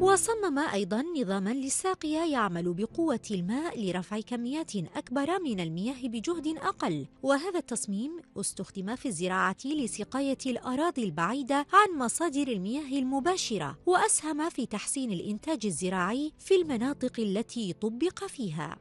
وصمم أيضاً نظاماً للساقية يعمل بقوة الماء لرفع كميات أكبر من المياه بجهد أقل، وهذا التصميم استخدم في الزراعة لسقاية الأراضي البعيدة عن مصادر المياه المباشرة، وأسهم في تحسين الإنتاج الزراعي في المناطق التي طبق فيها.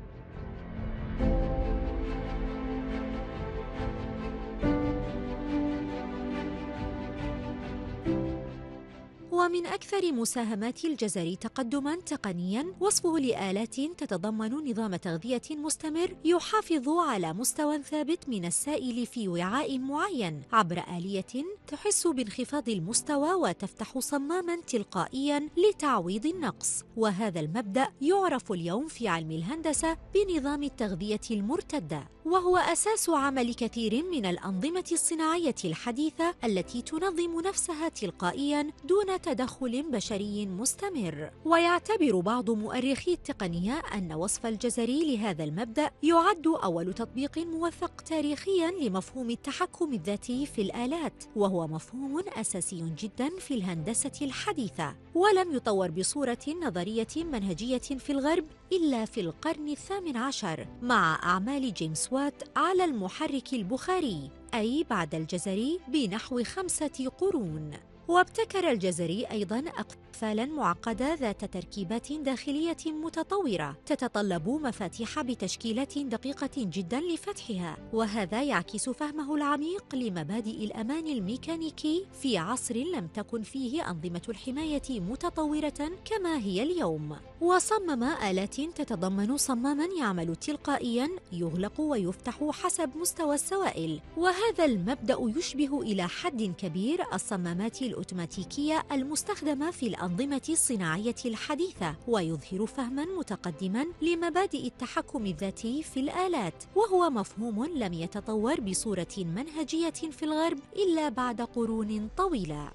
ومن أكثر مساهمات الجزري تقدماً تقنياً وصفه لآلات تتضمن نظام تغذية مستمر يحافظ على مستوى ثابت من السائل في وعاء معين عبر آلية تحس بانخفاض المستوى وتفتح صماماً تلقائياً لتعويض النقص. وهذا المبدأ يعرف اليوم في علم الهندسة بنظام التغذية المرتدة، وهو أساس عمل كثير من الأنظمة الصناعية الحديثة التي تنظم نفسها تلقائياً دون تدخل بشري مستمر. ويعتبر بعض مؤرخي التقنية أن وصف الجزري لهذا المبدأ يعد أول تطبيق موثق تاريخياً لمفهوم التحكم الذاتي في الآلات، وهو مفهوم أساسي جداً في الهندسة الحديثة، ولم يطور بصورة نظرية منهجية في الغرب إلا في القرن ال18 مع أعمال جيمس وات على المحرك البخاري، أي بعد الجزري بنحو 5 قرون. وابتكر الجزري أيضاً أقفالاً معقدة ذات تركيبات داخلية متطورة تتطلب مفاتيح بتشكيلات دقيقة جداً لفتحها، وهذا يعكس فهمه العميق لمبادئ الأمان الميكانيكي في عصر لم تكن فيه أنظمة الحماية متطورة كما هي اليوم. وصمم آلات تتضمن صماماً يعمل تلقائياً يغلق ويفتح حسب مستوى السوائل، وهذا المبدأ يشبه إلى حد كبير الصمامات الأوتوماتيكية المستخدمة في الأنظمة الصناعية الحديثة، ويظهر فهماً متقدماً لمبادئ التحكم الذاتي في الآلات، وهو مفهوم لم يتطور بصورة منهجية في الغرب إلا بعد قرون طويلة.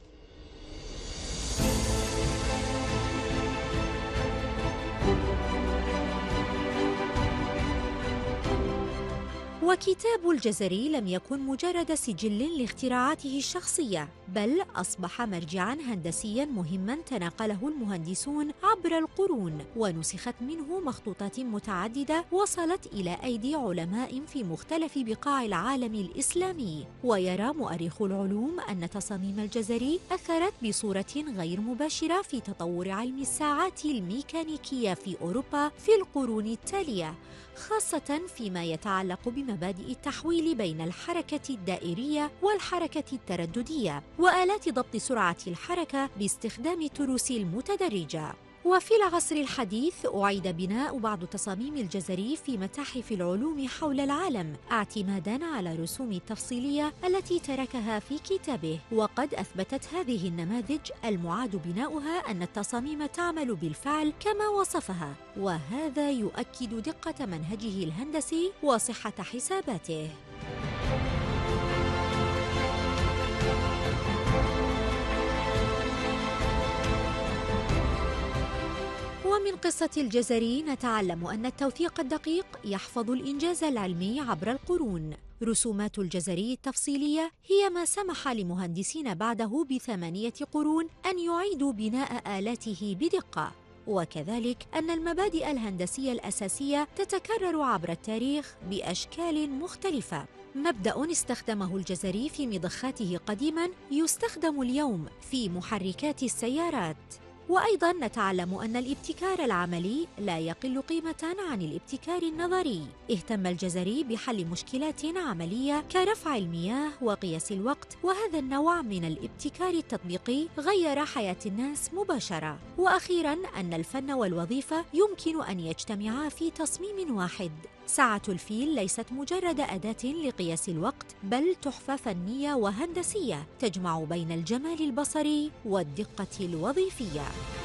وكتاب الجزري لم يكن مجرد سجل لاختراعاته الشخصية، بل أصبح مرجعاً هندسياً مهماً تناقله المهندسون عبر القرون، ونسخت منه مخطوطات متعددة وصلت إلى أيدي علماء في مختلف بقاع العالم الإسلامي. ويرى مؤرخو العلوم أن تصاميم الجزري أثرت بصورة غير مباشرة في تطور علم الساعات الميكانيكية في أوروبا في القرون التالية، خاصة فيما يتعلق بمبادئ التحويل بين الحركة الدائرية والحركة الترددية، وآلات ضبط سرعة الحركة باستخدام التروس المتدرجة. وفي العصر الحديث أعيد بناء بعض تصاميم الجزري في متاحف العلوم حول العالم اعتماداً على الرسوم التفصيلية التي تركها في كتابه، وقد أثبتت هذه النماذج المعاد بناؤها أن التصاميم تعمل بالفعل كما وصفها، وهذا يؤكد دقة منهجه الهندسي وصحة حساباته. ومن قصة الجزري نتعلم أن التوثيق الدقيق يحفظ الإنجاز العلمي عبر القرون. رسومات الجزري التفصيلية هي ما سمح لمهندسين بعده ب8 قرون أن يعيدوا بناء آلاته بدقة، وكذلك أن المبادئ الهندسية الأساسية تتكرر عبر التاريخ بأشكال مختلفة. مبدأ استخدمه الجزري في مضخاته قديماً يستخدم اليوم في محركات السيارات. وأيضاً نتعلم أن الابتكار العملي لا يقل قيمة عن الابتكار النظري. اهتم الجزري بحل مشكلات عملية كرفع المياه وقياس الوقت، وهذا النوع من الابتكار التطبيقي غير حياة الناس مباشرة. وأخيراً أن الفن والوظيفة يمكن أن يجتمعا في تصميم واحد. ساعة الفيل ليست مجرد أداة لقياس الوقت، بل تحفة فنية وهندسية تجمع بين الجمال البصري والدقة الوظيفية.